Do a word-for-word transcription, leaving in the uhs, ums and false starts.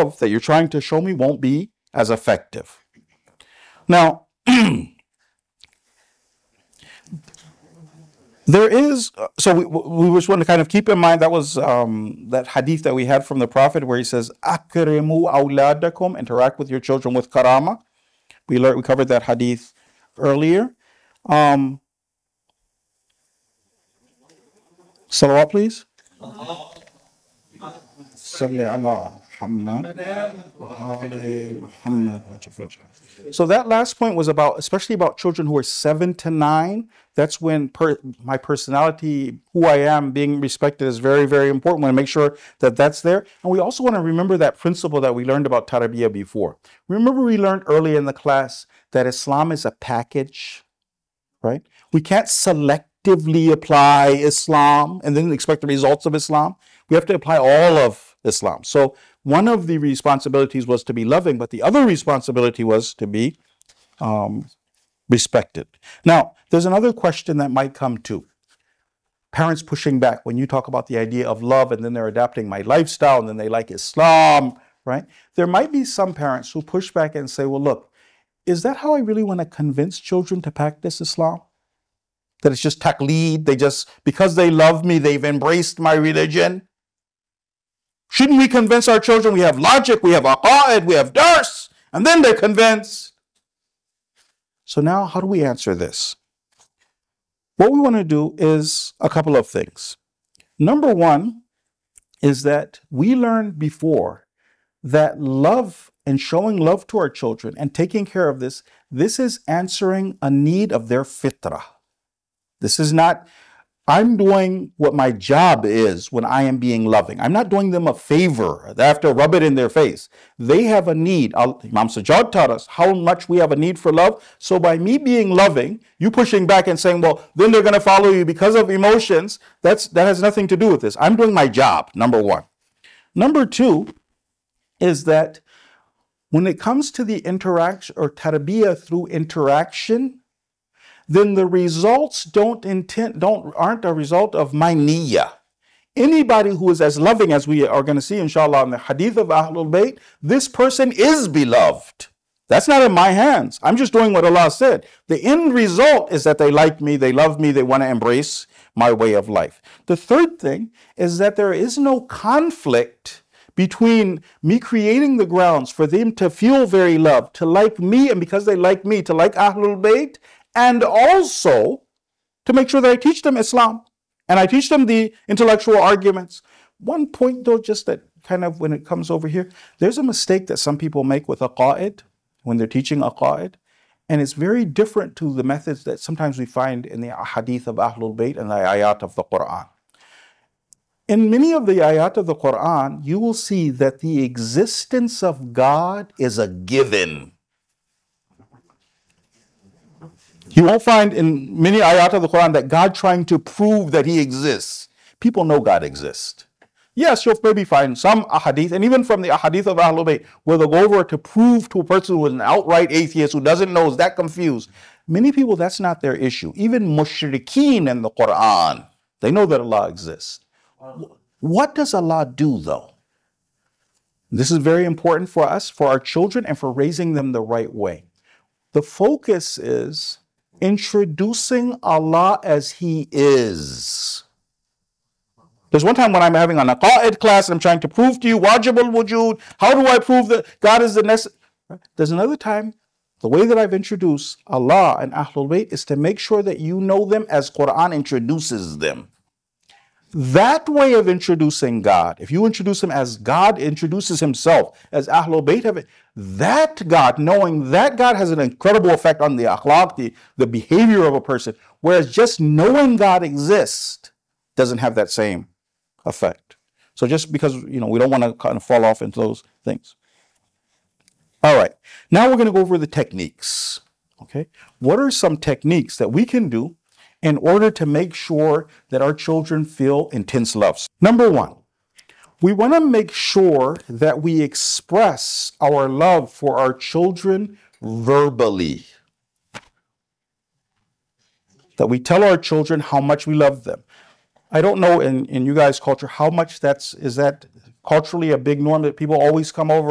love that you're trying to show me won't be as effective. Now, there is, so we, we just want to kind of keep in mind that was um, that hadith that we had from the Prophet where he says, "Akrimu awladakum," interact with your children with karama. We learned, we covered that hadith earlier. Um, Salawat, please. So that last point was about, especially about children who are seven to nine. That's when per, my personality, who I am, being respected is very, very important. We want to make sure that that's there. And we also want to remember that principle that we learned about tarbiyah before. Remember we learned early in the class that Islam is a package, right? We can't selectively apply Islam and then expect the results of Islam. We have to apply all of Islam. So one of the responsibilities was to be loving, but the other responsibility was to be um, respected. Now, there's another question that might come too. Parents pushing back when you talk about the idea of love and then they're adapting my lifestyle and then they like Islam, right? There might be some parents who push back and say, well, look, is that how I really want to convince children to practice Islam? That it's just taqleed, they just, because they love me, they've embraced my religion? Shouldn't we convince our children? We have logic, we have aqa'id, we have dars, and then they're convinced. So now how do we answer this? What we want to do is a couple of things. Number one is that we learned before that love and showing love to our children and taking care of this, this is answering a need of their fitrah. This is not, I'm doing what my job is when I am being loving. I'm not doing them a favor. I have to rub it in their face. They have a need. Imam Sajjad taught us how much we have a need for love. So by me being loving, you pushing back and saying, well, then they're going to follow you because of emotions, that's, that has nothing to do with this. I'm doing my job, number one. Number two is that when it comes to the interaction or tarbiyah through interaction, then the results don't intend, don't aren't a result of my niyyah. Anybody who is as loving as we are going to see, inshallah, in the hadith of Ahlul Bayt, this person is beloved. That's not in my hands. I'm just doing what Allah said. The end result is that they like me, they love me, they want to embrace my way of life. The third thing is that there is no conflict between me creating the grounds for them to feel very loved, to like me, and because they like me, to like Ahlul Bayt, and also to make sure that I teach them Islam and I teach them the intellectual arguments. One point though, just that kind of when it comes over here, there's a mistake that some people make with aqa'id when they're teaching aqa'id, and it's very different to the methods that sometimes we find in the hadith of Ahlul Bayt and the ayat of the Quran. In many of the ayat of the Quran, you will see that the existence of God is a given. You won't find in many ayat of the Quran that God trying to prove that he exists. People know God exists. Yes, you'll maybe find some ahadith, and even from the ahadith of Ahlul Bayt, where they'll go over to prove to a person who is an outright atheist, who doesn't know, is that confused. Many people, that's not their issue. Even mushrikeen in the Quran, they know that Allah exists. What does Allah do though? This is very important for us, for our children, and for raising them the right way. The focus is introducing Allah as he is. There's one time when I'm having an aqa'id class and I'm trying to prove to you wajib al-wujud. How do I prove that God is the necessary? There's another time, the way that I've introduced Allah and Ahlul Bayt is to make sure that you know them as Quran introduces them. That way of introducing God, if you introduce him as God introduces himself, as Ahlul Bayt have it, that God, knowing that God has an incredible effect on the akhlaq, the, the behavior of a person, whereas just knowing God exists doesn't have that same effect. So just because, you know, we don't want to kind of fall off into those things. All right, now we're going to go over the techniques. Okay, what are some techniques that we can do in order to make sure that our children feel intense love? Number one, we want to make sure that we express our love for our children verbally. That we tell our children how much we love them. I don't know in, in you guys' culture how much that's, is that culturally a big norm that people always come over